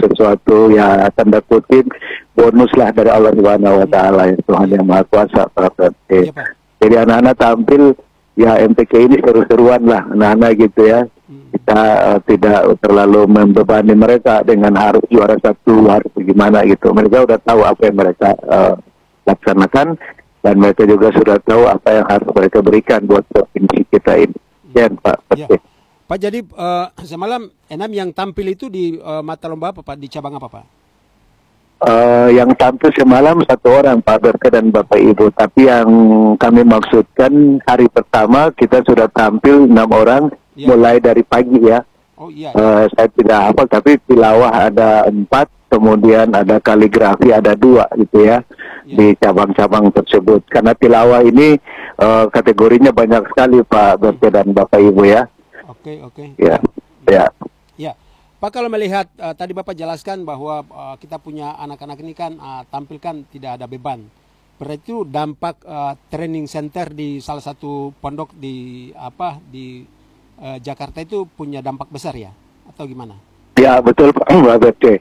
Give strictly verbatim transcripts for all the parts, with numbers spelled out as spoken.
sesuatu ya tanda kutip bonus lah dari Allah Subhanahu Wa Taala, ya, Tuhan yang Maha Kuasa, Pak R T. Iya, Pak. Jadi anak-anak tampil ya M T Q ini seru-seruan lah anak-anak gitu ya. Kita uh, tidak terlalu membebani mereka dengan harus juara satu, harus gimana gitu. Mereka udah tahu apa yang mereka uh, laksanakan, dan mereka juga sudah tahu apa yang harus mereka berikan buat provinsi kita ini. Ya, Pak. Ya. Pak, jadi uh, semalam enam yang tampil itu di uh, mata lomba apa, Pak? Di cabang apa, Pak? Uh, yang tampil semalam satu orang, Pak Berke dan Bapak Ibu. Tapi yang kami maksudkan hari pertama kita sudah tampil enam orang, ya, mulai dari pagi ya. Oh iya. Uh, saya tidak hafal, tapi tilawah ada empat, kemudian ada kaligrafi ada dua gitu ya, ya, di cabang-cabang tersebut. Karena tilawah ini uh, kategorinya banyak sekali, Pak Berke dan Bapak Ibu ya. Oke, oke. Ya, ya. Ya. Pak, kalau melihat uh, tadi Bapak jelaskan bahwa uh, kita punya anak-anak ini kan uh, tampilkan tidak ada beban. Berarti itu dampak uh, training center di salah satu pondok di apa di uh, Jakarta itu punya dampak besar ya, atau gimana? Ya betul, Pak Berke.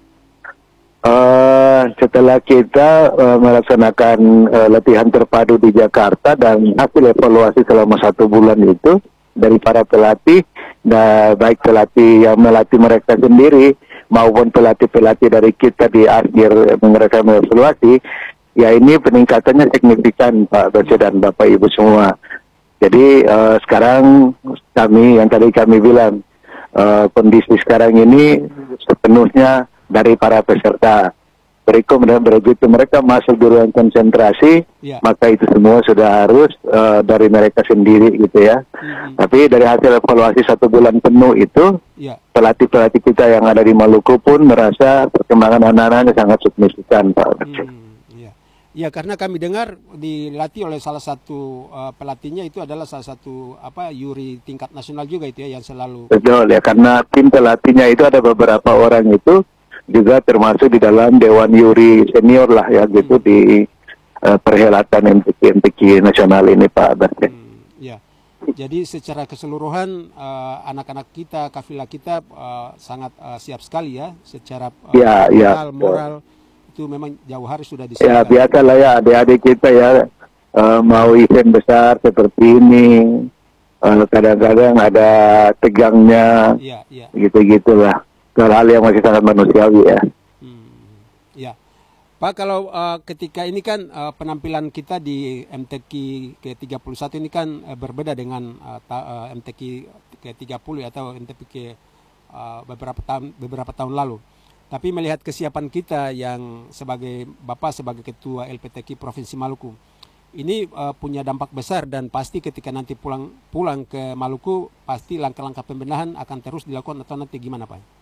Uh, setelah kita uh, melaksanakan uh, latihan terpadu di Jakarta dan hasil evaluasi selama satu bulan itu dari para pelatih, nah, baik pelatih yang melatih mereka sendiri maupun pelatih-pelatih dari kita di akhir mereka mengevaluasi, ya ini peningkatannya signifikan, Pak Berke dan Bapak Ibu semua. Jadi uh, sekarang kami yang tadi kami bilang uh, kondisi sekarang ini sepenuhnya dari para peserta. Berikut begitu mereka masuk di ruang konsentrasi, ya, maka itu semua sudah harus uh, dari mereka sendiri gitu ya. Mm-hmm. Tapi dari hasil evaluasi satu bulan penuh itu, ya, pelatih-pelatih kita yang ada di Maluku pun merasa perkembangan anak-anaknya sangat signifikan, Pak. Hmm, ya. Ya, karena kami dengar dilatih oleh salah satu uh, pelatihnya itu adalah salah satu apa yuri tingkat nasional juga itu ya yang selalu. Betul ya, karena tim pelatihnya itu ada beberapa orang itu juga termasuk di dalam Dewan Yuri Senior lah ya gitu, hmm, di uh, perhelatan M T Q M T Q nasional ini, Pak Berke. Hmm, ya. Jadi secara keseluruhan uh, anak-anak kita, kafilah kita uh, sangat uh, siap sekali ya secara uh, ya, moral, ya, moral itu memang jauh hari sudah disiapkan. Ya biasalah ya adik-adik kita ya uh, mau event besar seperti ini kadang-kadang uh, ada tegangnya, ya, ya, gitu-gitulah. Hal-hal yang masih sangat manusiawi ya. Hmm, ya, Pak, kalau uh, ketika ini kan uh, penampilan kita di M T Q ke tiga puluh satu ini kan uh, berbeda dengan uh, ta, uh, M T Q ke tiga puluh atau M T Q uh, beberapa tahun beberapa tahun lalu. Tapi melihat kesiapan kita yang sebagai Bapak sebagai Ketua L P T Q Provinsi Maluku, ini uh, punya dampak besar dan pasti ketika nanti pulang pulang ke Maluku pasti langkah-langkah pembenahan akan terus dilakukan atau nanti gimana, Pak?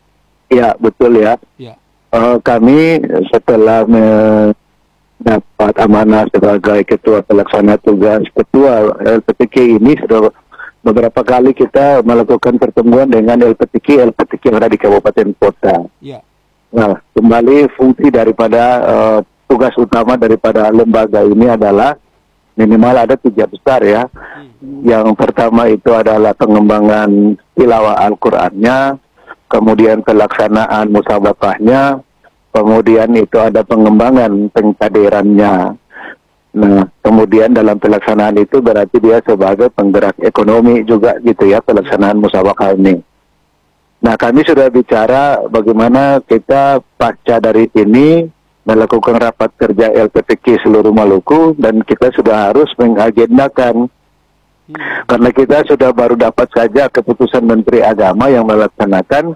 Ya betul ya. Ya. Uh, kami setelah mendapat amanah sebagai ketua pelaksana tugas ketua L P T Q ini sudah beberapa kali kita melakukan pertemuan dengan L P T Q L P T Q yang ada di kabupaten kota. Ya. Nah kembali fungsi daripada uh, tugas utama daripada lembaga ini adalah minimal ada tiga besar ya. Hmm. Yang pertama itu adalah pengembangan tilawah Al-Qur'annya, kemudian pelaksanaan musabakahnya, kemudian itu ada pengembangan pengkaderannya. Nah, kemudian dalam pelaksanaan itu berarti dia sebagai penggerak ekonomi juga gitu ya, pelaksanaan musabakah ini. Nah, kami sudah bicara bagaimana kita pasca dari ini melakukan rapat kerja L P T Q seluruh Maluku, dan kita sudah harus mengagendakan. Karena kita sudah baru dapat saja keputusan Menteri Agama yang melaksanakan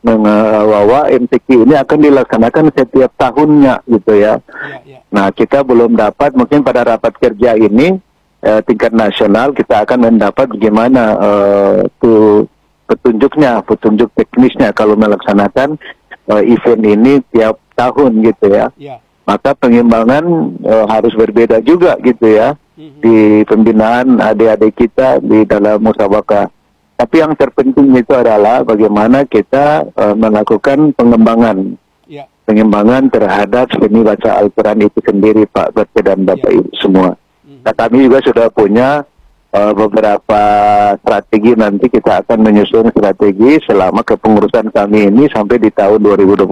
bahwa M T Q ini akan dilaksanakan setiap tahunnya gitu ya. Ya, ya. Nah kita belum dapat, mungkin pada rapat kerja ini eh, tingkat nasional kita akan mendapat bagaimana eh, tuh petunjuknya, petunjuk teknisnya kalau melaksanakan eh, event ini tiap tahun gitu ya. Ya. Maka pengimbangan eh, harus berbeda juga gitu ya. Di pembinaan adik-adik kita di dalam musabakah. Tapi yang terpenting itu adalah bagaimana kita uh, melakukan pengembangan, ya, pengembangan terhadap seni baca Al-Quran itu sendiri, Pak Berke dan Bapak ya. Ibu semua. Mm-hmm. Nah, kami juga sudah punya uh, beberapa strategi, nanti kita akan menyusun strategi selama kepengurusan kami ini sampai di tahun dua ribu dua puluh